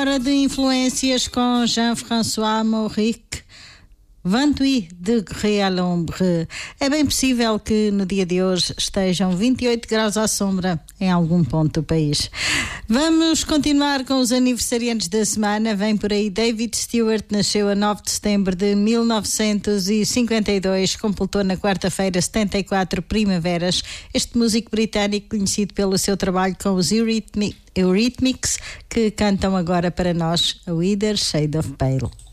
hora de influências com Jean-François Maurice, 28 degrés à l'ombre. É bem possível que no dia de hoje estejam 28 graus à sombra em algum ponto do país. Vamos continuar com os aniversariantes da semana. Vem por aí David Stewart, nasceu a 9 de setembro de 1952, completou na quarta-feira 74 primaveras. Este músico britânico, conhecido pelo seu trabalho com os Eurythmics, que cantam agora para nós A Withered Shade of Pale.